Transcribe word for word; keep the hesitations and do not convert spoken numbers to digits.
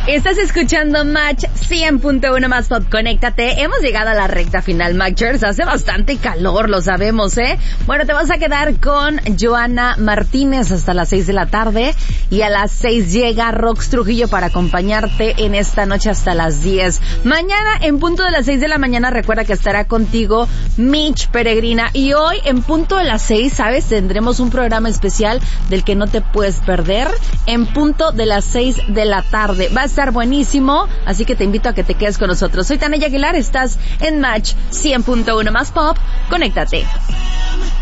Estás escuchando Match cien punto uno más Pop. Conéctate. Hemos llegado a la recta final, Matchers. Hace bastante calor, lo sabemos, ¿eh? Bueno, te vas a quedar con Joana Martínez hasta las seis de la tarde. Y a las seis llega Rox Trujillo para acompañarte en esta noche hasta las diez. Mañana, en punto de las seis de la mañana, recuerda que estará contigo Mitch Peregrina. Y hoy, en punto de las seis, ¿sabes? Tendremos un programa especial del que no te puedes perder. En punto de las seis de la tarde. Va a estar buenísimo, así que te invito a que te quedes con nosotros. Soy Tania Aguilar, estás en Match cien punto uno más Pop. Conéctate.